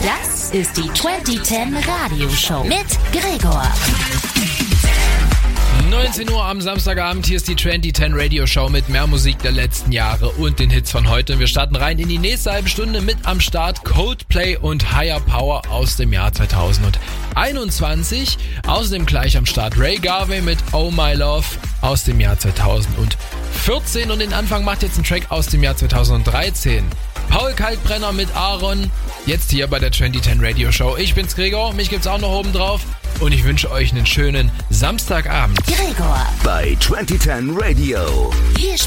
Das ist die 2010 Radioshow mit Gregor. 19 Uhr am Samstagabend, hier ist die 2010 Radio Show mit mehr Musik der letzten Jahre und den Hits von heute. Und wir starten rein in die nächste halbe Stunde mit am Start Coldplay und Higher Power aus dem Jahr 2021. Außerdem gleich am Start Ray Garvey mit Oh My Love aus dem Jahr 2014. Und den Anfang macht jetzt ein Track aus dem Jahr 2013. Paul Kalkbrenner mit Aaron, jetzt hier bei der 2010 Radio Show. Ich bin's Gregor, mich gibt's auch noch oben drauf und ich wünsche euch einen schönen Samstagabend. Gregor bei 2010 Radio. Hier